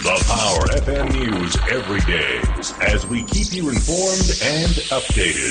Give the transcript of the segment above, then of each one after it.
The Power FM News every day as we keep you informed and updated.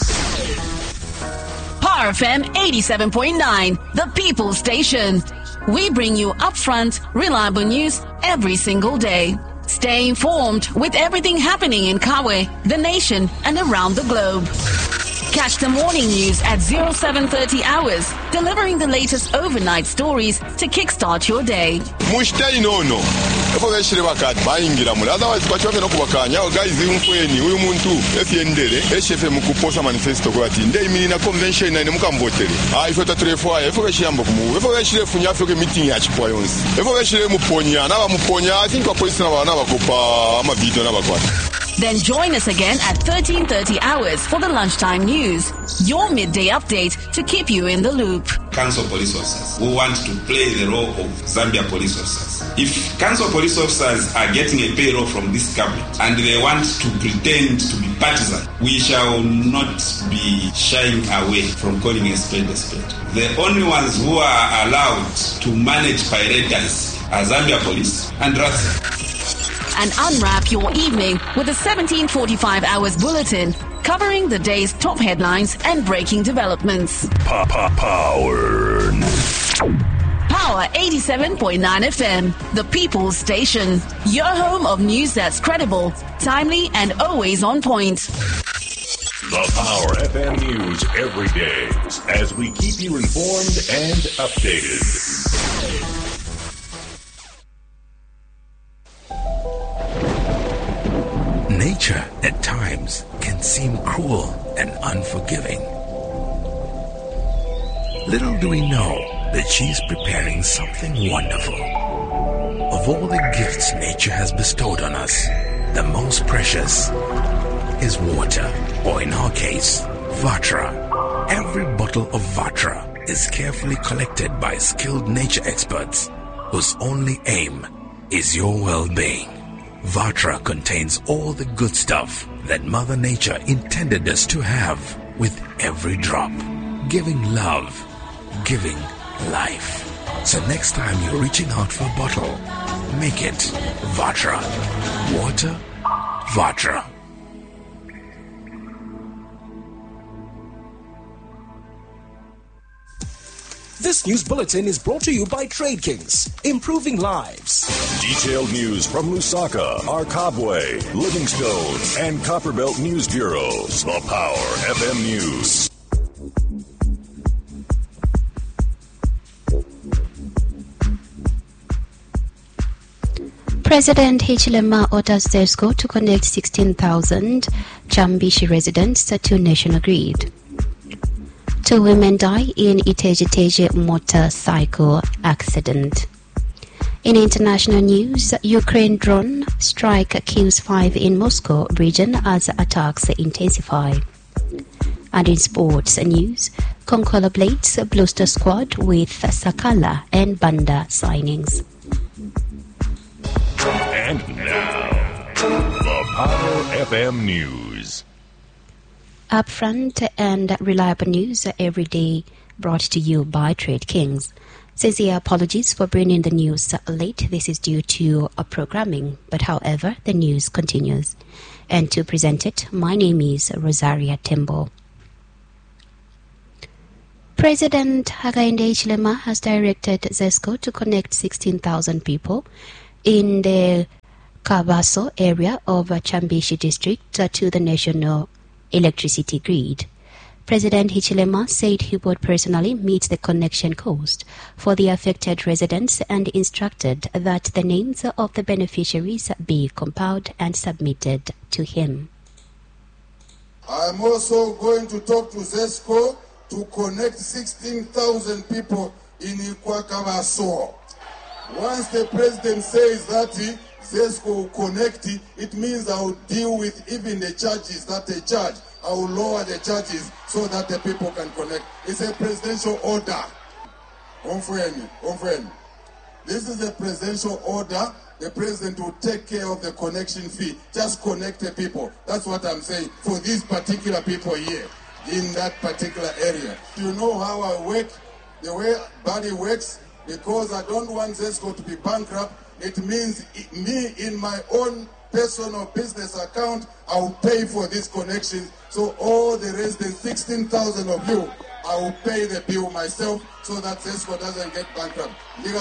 Power FM 87.9, the People's Station. We bring you upfront, reliable news every single day. Stay informed with everything happening in Kawe, the nation, and around the globe. Catch the morning news at 0730 hours, delivering the latest overnight stories to kickstart your day. Mushtai nono. Efo beshire bakati bayingira muri otherwise kwachiwafe nokubakanya guys imfweni uyu muntu efyendere eshefe mukuposa manifesto kwati ndei minina convention ine mukamvotere ifo tatrefwa efo beshiyamba kumu efo beshire funya afyo ke meeting ya chipwa yonse efo beshire muponya na bamuponya I think kwa police na bana bakopa ama video na bakwata. Then join us again at 13:30 hours for the lunchtime news, your midday update to keep you in the loop. Council police officers who want to play the role of Zambia police officers. If council police officers are getting a payroll from this government and they want to pretend to be partisan, we shall not be shying away from calling a spade a spade. The only ones who are allowed to manage pirates are Zambia police and RATSA. And unwrap your evening with a 1745 hours bulletin covering the day's top headlines and breaking developments. Power. Power 87.9 FM, the People's Station. Your home of news that's credible, timely, and always on point. The Power FM News every day as we keep you informed and updated. Nature at times can seem cruel and unforgiving. Little do we know that she's preparing something wonderful. Of all the gifts nature has bestowed on us, the most precious is water, or in our case, Vatra. Every bottle of Vatra is carefully collected by skilled nature experts whose only aim is your well-being. Vatra contains all the good stuff that Mother Nature intended us to have with every drop. Giving love, giving life. So next time you're reaching out for a bottle, make it Vatra. Water, Vatra. This news bulletin is brought to you by Trade Kings, improving lives. Detailed news from Lusaka, Arkabwe, Livingstone, and Copperbelt News Bureaus. The Power FM News. President Hichilema orders ZESCO to connect 16,000 Chambishi residents to national grid. 2 women die in Iteje motorcycle accident. In international news, Ukraine drone strike kills 5 in Moscow region as attacks intensify. And in sports news, Concola Blades booster squad with Sakala and Banda signings. And now, the Power FM News. Upfront and reliable news every day brought to you by Trade Kings. Sincere apologies for bringing the news late. This is due to programming, but however, the news continues. And to present it, my name is Rosaria Tembo. President Hakainde Hichilema has directed ZESCO to connect 16,000 people in the Kabaso area of Chambishi district to the national electricity grid. President Hichilema said he would personally meet the connection cost for the affected residents and instructed that the names of the beneficiaries be compiled and submitted to him. I'm also going to talk to ZESCO to connect 16,000 people in Ikwakabaso. Once the president says that ZESCO will connect, it means I will deal with even the charges that they charge. I will lower the charges so that the people can connect. It's a presidential order. This is a presidential order. The president will take care of the connection fee. Just connect the people. That's what I'm saying for these particular people here in that particular area. You know how I work, the way body works, because I don't want ZESCO to be bankrupt. it means me in my own personal business account, I'll pay for these connections. So all the residents, 16,000 of you, I will pay the bill myself so that ZESCO doesn't get bankrupt.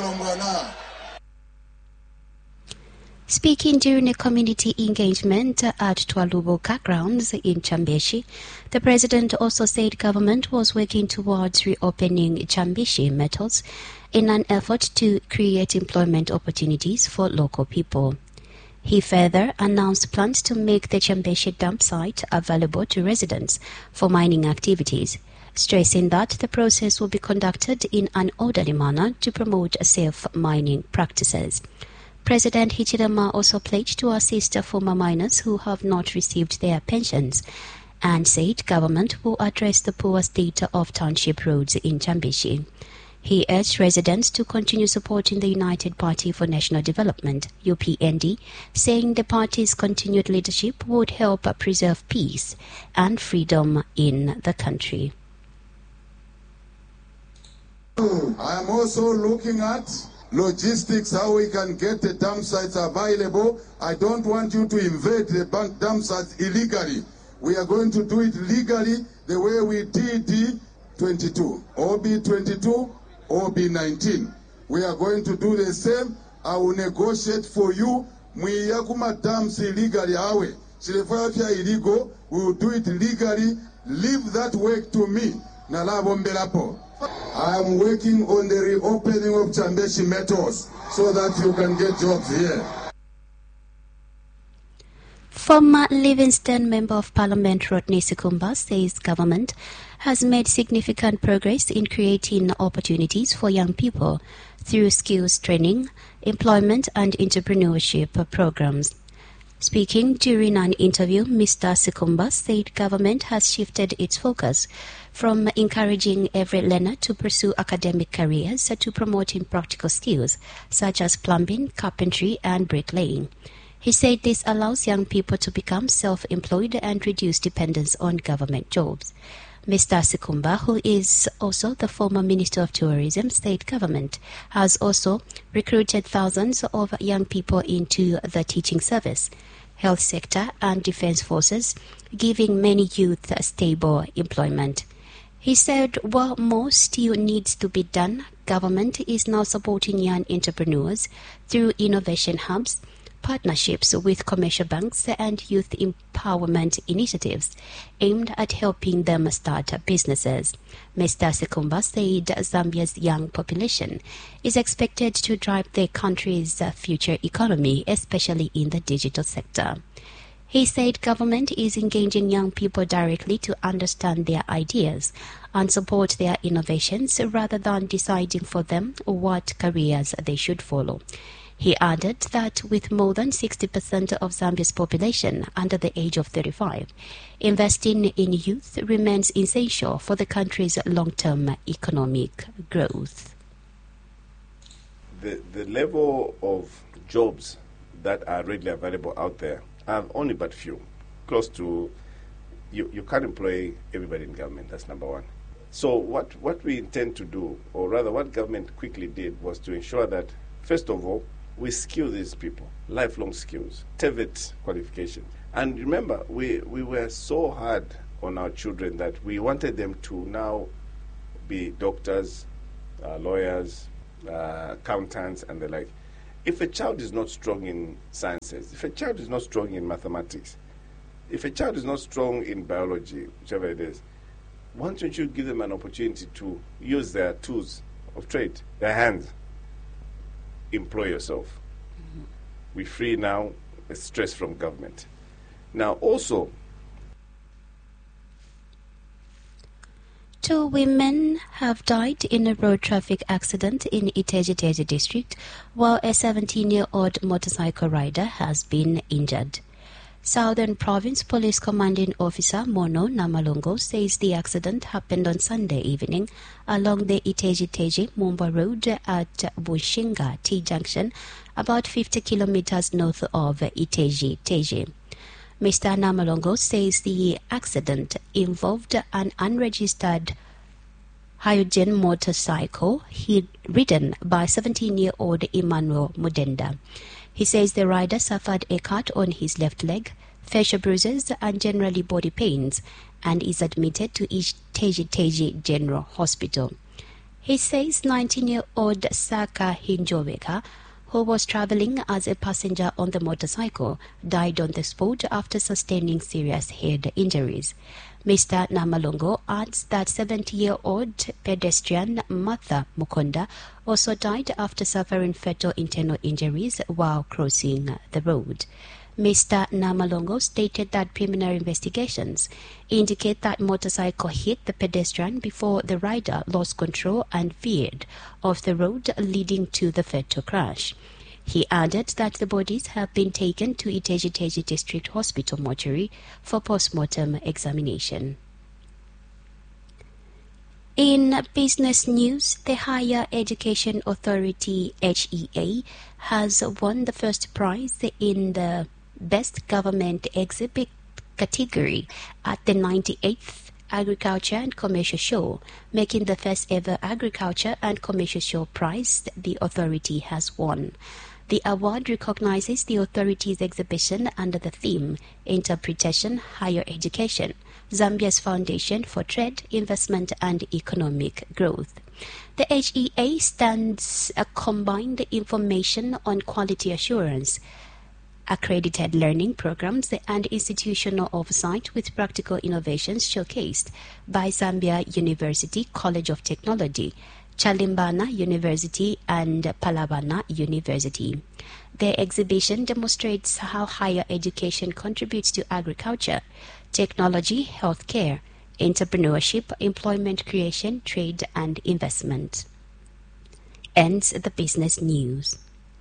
Speaking during a community engagement at Twaluboka grounds in Chambeshi, the president also said government was working towards reopening Chambeshi metals in an effort to create employment opportunities for local people. He further announced plans to make the Chambeshi dump site available to residents for mining activities, stressing that the process will be conducted in an orderly manner to promote safe mining practices. President Hichilema also pledged to assist former miners who have not received their pensions and said government will address the poor state of township roads in Chambeshi. He urged residents to continue supporting the United Party for National Development, UPND, saying the party's continued leadership would help preserve peace and freedom in the country. I am also looking at logistics, how we can get the dump sites available. I don't want you to invade the dump sites illegally. We are going to do it legally the way we did 22, OB22, OB19. We are going to do the same. I will negotiate for you. Mwiyakuma dams illegally awe. Shilefafia illegal. We will do it legally. Leave that work to me. Nalabombelapo. I am working on the reopening of Chambeshi metals so that you can get jobs here. Former Livingston Member of Parliament Rodney Sikumba says government has made significant progress in creating opportunities for young people through skills training, employment and entrepreneurship programs. Speaking during an interview, Mr. Sikumba said government has shifted its focus from encouraging every learner to pursue academic careers to promoting practical skills such as plumbing, carpentry and bricklaying. He said this allows young people to become self-employed and reduce dependence on government jobs. Mr. Sikumba, who is also the former Minister of Tourism, state government has also recruited thousands of young people into the teaching service, health sector and defense forces, giving many youth stable employment. He said while more still needs to be done, government is now supporting young entrepreneurs through innovation hubs, partnerships with commercial banks and youth empowerment initiatives aimed at helping them start businesses. Mr. Sikumba said Zambia's young population is expected to drive the country's future economy, especially in the digital sector. He said government is engaging young people directly to understand their ideas and support their innovations rather than deciding for them what careers they should follow. He added that with more than 60% of Zambia's population under the age of 35, investing in youth remains essential for the country's long-term economic growth. The level of jobs that are readily available out there are only but few. Close to, you can't employ everybody in government, that's number one. So what we intend to do, or rather what government quickly did, was to ensure that, first of all, we skill these people, lifelong skills, TVET qualification. And remember, we were so hard on our children that we wanted them to now be doctors, lawyers, accountants, and the like. If a child is not strong in sciences, if a child is not strong in mathematics, if a child is not strong in biology, whichever it is, why don't you give them an opportunity to use their tools of trade, their hands? Employ yourself. Mm-hmm. We free now the stress from government. Now also, 2 women have died in a road traffic accident in Iteje district, while a 17-year-old motorcycle rider has been injured. Southern Province Police Commanding Officer Mono Namalongo says the accident happened on Sunday evening along the Iteje Mumba Road at Bushinga T-Junction, about 50 kilometers north of Iteje. Mr. Namalongo says the accident involved an unregistered Hyundai motorcycle ridden by 17-year-old Emmanuel Mudenda. He says the rider suffered a cut on his left leg, facial bruises and generally body pains, and is admitted to Teji General Hospital. He says 19-year-old Saka Hinjoweka, who was travelling as a passenger on the motorcycle, died on the spot after sustaining serious head injuries. Mr. Namalongo adds that 70-year-old pedestrian Martha Mukonda also died after suffering fatal internal injuries while crossing the road. Mr. Namalongo stated that preliminary investigations indicate that motorcycle hit the pedestrian before the rider lost control and veered off the road, leading to the fatal crash. He added that the bodies have been taken to Iteji District Hospital mortuary for post-mortem examination. In business news, the Higher Education Authority HEA has won the first prize in the Best Government Exhibit category at the 98th Agriculture and Commercial Show, making the first ever Agriculture and Commercial Show prize the authority has won. The award recognizes the authority's exhibition under the theme Interpretation Higher Education, Zambia's Foundation for Trade, Investment and Economic Growth. The HEA stands a combined information on quality assurance, accredited learning programs and institutional oversight with practical innovations showcased by Zambia University College of Technology, Chalimbana University and Palabana University. The exhibition demonstrates how higher education contributes to agriculture, technology, healthcare, entrepreneurship, employment creation, trade and investment. Ends the business news.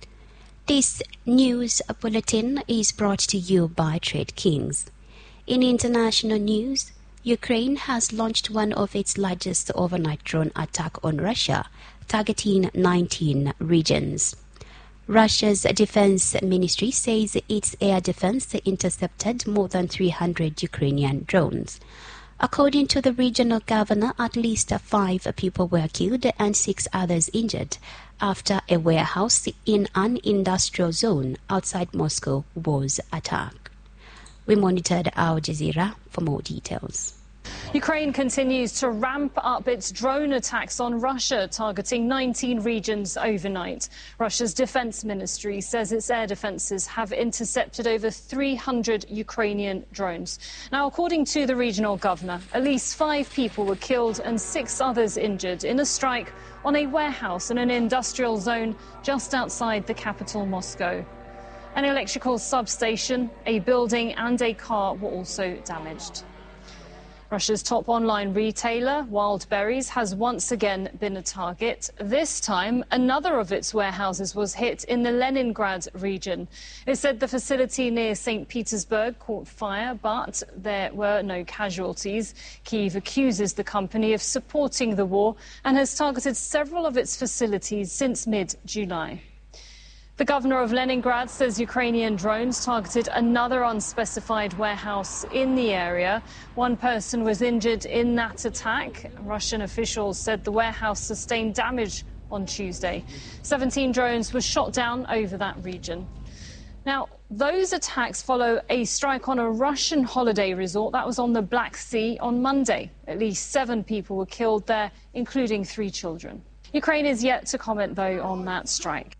This news bulletin is brought to you by Trade Kings. In international news, Ukraine has launched one of its largest overnight drone attack on Russia, targeting 19 regions. Russia's defense ministry says its air defense intercepted more than 300 Ukrainian drones. According to the regional governor, at least 5 people were killed and 6 others injured after a warehouse in an industrial zone outside Moscow was attacked. We monitored Al Jazeera for more details. Ukraine continues to ramp up its drone attacks on Russia, targeting 19 regions overnight. Russia's defense ministry says its air defenses have intercepted over 300 Ukrainian drones. Now, according to the regional governor, at least 5 people were killed and 6 others injured in a strike on a warehouse in an industrial zone just outside the capital, Moscow. An electrical substation, a building and a car were also damaged. Russia's top online retailer, Wildberries, has once again been a target. This time, another of its warehouses was hit in the Leningrad region. It said the facility near St. Petersburg caught fire, but there were no casualties. Kyiv accuses the company of supporting the war and has targeted several of its facilities since mid-July. The governor of Leningrad says Ukrainian drones targeted another unspecified warehouse in the area. 1 person was injured in that attack. Russian officials said the warehouse sustained damage on Tuesday. 17 drones were shot down over that region. Now, those attacks follow a strike on a Russian holiday resort that was on the Black Sea on Monday. At least 7 people were killed there, including 3 children. Ukraine is yet to comment, though, on that strike.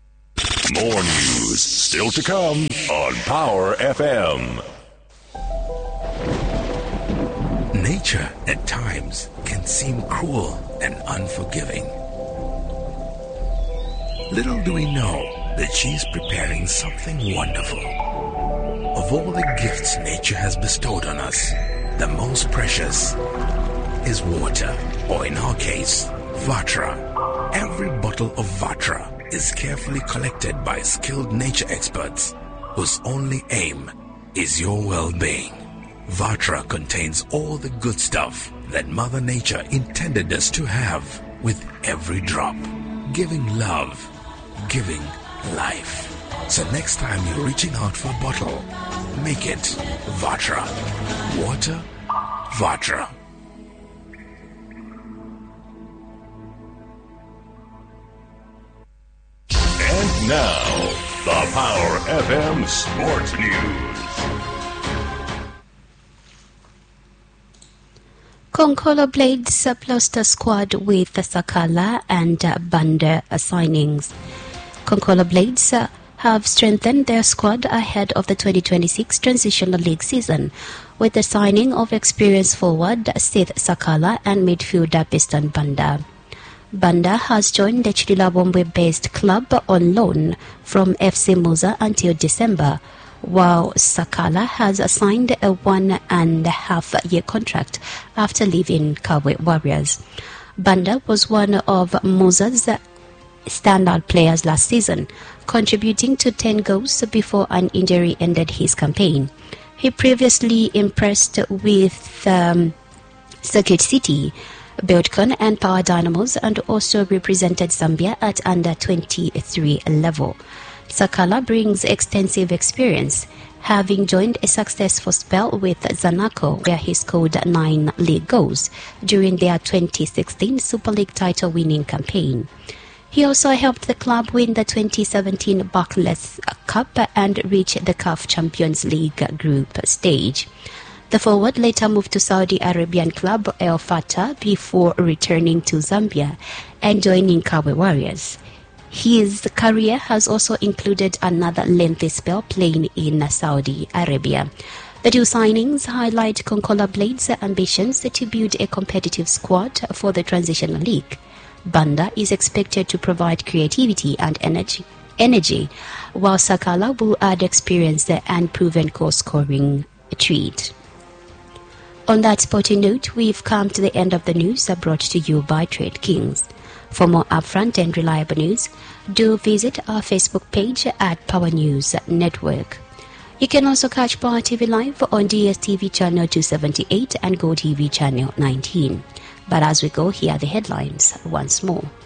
More news still to come on Power FM. Nature at times can seem cruel and unforgiving. Little do we know that she's preparing something wonderful. Of all the gifts nature has bestowed on us, the most precious is water, or in our case, Vatra. Every bottle of Vatra is carefully collected by skilled nature experts whose only aim is your well-being. Vatra contains all the good stuff that Mother Nature intended us to have, with every drop, giving love, giving life. So next time you're reaching out for a bottle, make it Vatra. Water, Vatra. Now, the Power FM Sports News. Konkola Blades lost a squad with Sakala and Banda signings. Konkola Blades have strengthened their squad ahead of the 2026 Transitional League season with the signing of experienced forward Seth Sakala and midfielder Piston Banda. Banda has joined the Chilabombe-based club on loan from FC Muza until December, while Sakala has signed a 1.5-year contract after leaving Kabwe Warriors. Banda was one of Muza's standout players last season, contributing to 10 goals before an injury ended his campaign. He previously impressed with Circuit City, Beltcon and Power Dynamos, and also represented Zambia at under 23 level. Sakala brings extensive experience, having joined a successful spell with Zanaco, where he scored 9 league goals during their 2016 Super League title-winning campaign. He also helped the club win the 2017 Barclays Cup and reach the CAF Champions League group stage. The forward later moved to Saudi Arabian club El Fatah before returning to Zambia and joining Kabwe Warriors. His career has also included another lengthy spell playing in Saudi Arabia. The two signings highlight Konkola Blades' ambitions to build a competitive squad for the Transitional League. Banda is expected to provide creativity and energy, while Sakala will add experience and proven goal-scoring threat. On that sporting note, we've come to the end of the news brought to you by Trade Kings. For more upfront and reliable news, do visit our Facebook page at Power News Network. You can also catch Power TV live on DSTV channel 278 and GoTV channel 19. But as we go, here are the headlines once more.